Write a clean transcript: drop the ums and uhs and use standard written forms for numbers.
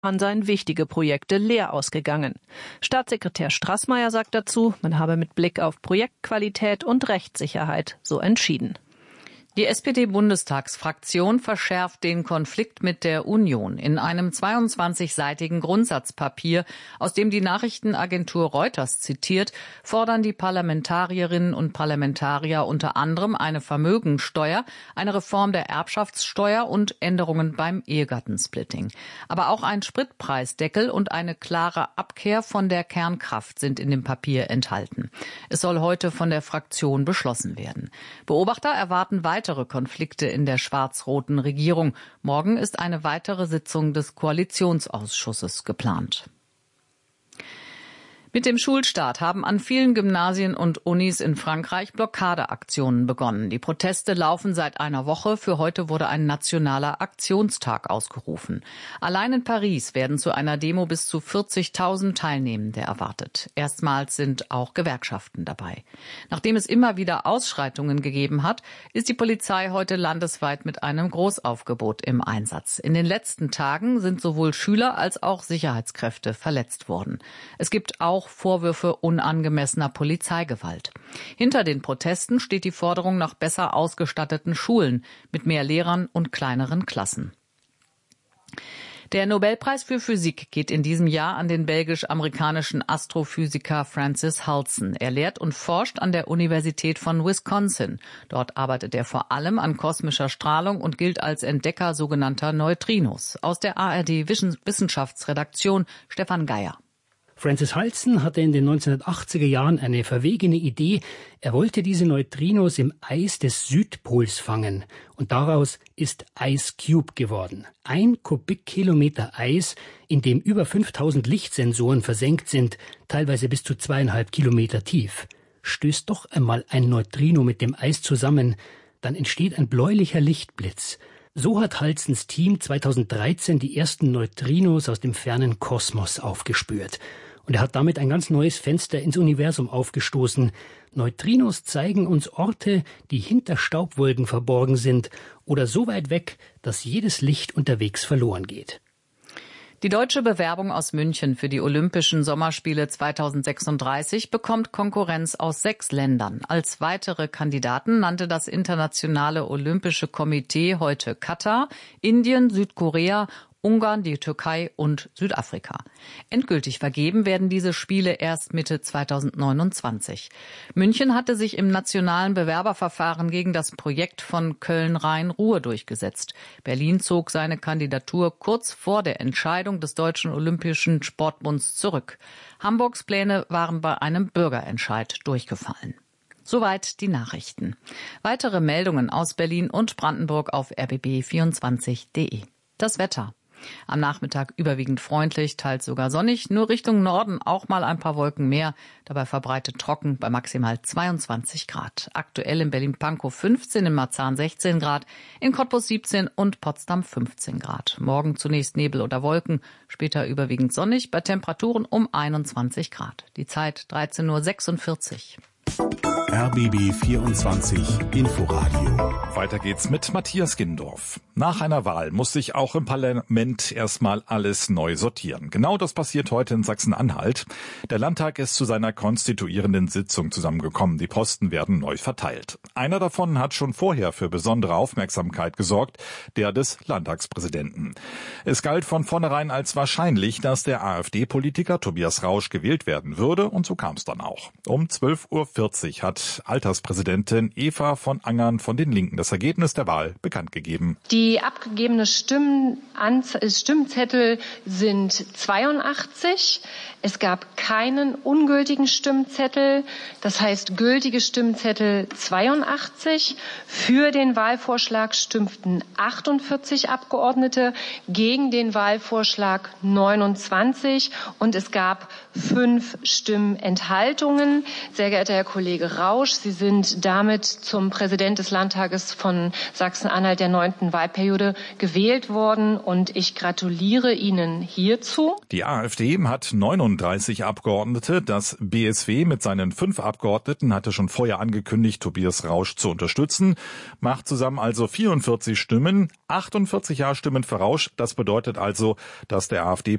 seien wichtige Projekte leer ausgegangen. Staatssekretär Straßmeier sagt dazu, man habe mit Blick auf Projektqualität und Rechtssicherheit so entschieden. Die SPD-Bundestagsfraktion verschärft den Konflikt mit der Union. In einem 22-seitigen Grundsatzpapier, aus dem die Nachrichtenagentur Reuters zitiert, fordern die Parlamentarierinnen und Parlamentarier unter anderem eine Vermögensteuer, eine Reform der Erbschaftssteuer und Änderungen beim Ehegattensplitting. Aber auch ein Spritpreisdeckel und eine klare Abkehr von der Kernkraft sind in dem Papier enthalten. Es soll heute von der Fraktion beschlossen werden. Beobachter erwarten weitere Konflikte in der schwarz-roten Regierung. Morgen ist eine weitere Sitzung des Koalitionsausschusses geplant. Mit dem Schulstart haben an vielen Gymnasien und Unis in Frankreich Blockadeaktionen begonnen. Die Proteste laufen seit einer Woche. Für heute wurde ein nationaler Aktionstag ausgerufen. Allein in Paris werden zu einer Demo bis zu 40.000 Teilnehmende erwartet. Erstmals sind auch Gewerkschaften dabei. Nachdem es immer wieder Ausschreitungen gegeben hat, ist die Polizei heute landesweit mit einem Großaufgebot im Einsatz. In den letzten Tagen sind sowohl Schüler als auch Sicherheitskräfte verletzt worden. Es gibt auch Vorwürfe unangemessener Polizeigewalt. Hinter den Protesten steht die Forderung nach besser ausgestatteten Schulen mit mehr Lehrern und kleineren Klassen. Der Nobelpreis für Physik geht in diesem Jahr an den belgisch-amerikanischen Astrophysiker Francis Halsen. Er lehrt und forscht an der Universität von Wisconsin. Dort arbeitet er vor allem an kosmischer Strahlung und gilt als Entdecker sogenannter Neutrinos. Aus der ARD-Wissenschaftsredaktion Stefan Geier. Francis Halsen hatte in den 1980er Jahren eine verwegene Idee. Er wollte diese Neutrinos im Eis des Südpols fangen. Und daraus ist Ice Cube geworden. 1 Kubikkilometer Eis, in dem über 5000 Lichtsensoren versenkt sind, teilweise bis zu 2,5 Kilometer tief. Stößt doch einmal ein Neutrino mit dem Eis zusammen, dann entsteht ein bläulicher Lichtblitz. So hat Halsens Team 2013 die ersten Neutrinos aus dem fernen Kosmos aufgespürt. Und er hat damit ein ganz neues Fenster ins Universum aufgestoßen. Neutrinos zeigen uns Orte, die hinter Staubwolken verborgen sind oder so weit weg, dass jedes Licht unterwegs verloren geht. Die deutsche Bewerbung aus München für die Olympischen Sommerspiele 2036 bekommt Konkurrenz aus 6 Ländern. Als weitere Kandidaten nannte das Internationale Olympische Komitee heute Katar, Indien, Südkorea, Ungarn, die Türkei und Südafrika. Endgültig vergeben werden diese Spiele erst Mitte 2029. München hatte sich im nationalen Bewerberverfahren gegen das Projekt von Köln-Rhein-Ruhr durchgesetzt. Berlin zog seine Kandidatur kurz vor der Entscheidung des Deutschen Olympischen Sportbunds zurück. Hamburgs Pläne waren bei einem Bürgerentscheid durchgefallen. Soweit die Nachrichten. Weitere Meldungen aus Berlin und Brandenburg auf rbb24.de. Das Wetter. Am Nachmittag überwiegend freundlich, teils sogar sonnig, nur Richtung Norden auch mal ein paar Wolken mehr, dabei verbreitet trocken bei maximal 22 Grad. Aktuell in Berlin-Pankow 15, in Marzahn 16 Grad, in Cottbus 17 und Potsdam 15 Grad. Morgen zunächst Nebel oder Wolken, später überwiegend sonnig, bei Temperaturen um 21 Grad. Die Zeit 13:46 Uhr. RBB 24 Inforadio. Weiter geht's mit Matthias Gindorf. Nach einer Wahl muss sich auch im Parlament erstmal alles neu sortieren. Genau das passiert heute in Sachsen-Anhalt. Der Landtag ist zu seiner konstituierenden Sitzung zusammengekommen. Die Posten werden neu verteilt. Einer davon hat schon vorher für besondere Aufmerksamkeit gesorgt, der des Landtagspräsidenten. Es galt von vornherein als wahrscheinlich, dass der AfD-Politiker Tobias Rausch gewählt werden würde, und so kam es dann auch. Um 12:40 Uhr hat Alterspräsidentin Eva von Angern von den Linken das Ergebnis der Wahl bekannt gegeben. Die abgegebenen Stimmzettel sind 82. Es gab keinen ungültigen Stimmzettel. Das heißt, gültige Stimmzettel 82. Für den Wahlvorschlag stimmten 48 Abgeordnete, gegen den Wahlvorschlag 29. Und es gab 5 Stimmenthaltungen. Sehr geehrter Herr Kollege Rausch, Rausch, Sie sind damit zum Präsident des Landtages von Sachsen-Anhalt der 9. Wahlperiode gewählt worden und ich gratuliere Ihnen hierzu. Die AfD hat 39 Abgeordnete. Das BSW mit seinen 5 Abgeordneten hatte schon vorher angekündigt, Tobias Rausch zu unterstützen. Macht zusammen also 44 Stimmen, 48 Ja-Stimmen für Rausch. Das bedeutet also, dass der AfD